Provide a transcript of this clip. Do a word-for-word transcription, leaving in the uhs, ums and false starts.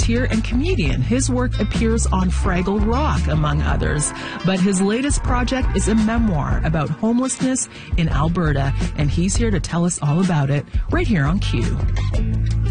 puppeteer and comedian. His work appears on Fraggle Rock, among others. But his latest project is a memoir about homelessness in Alberta, and he's here to tell us all about it right here on Q.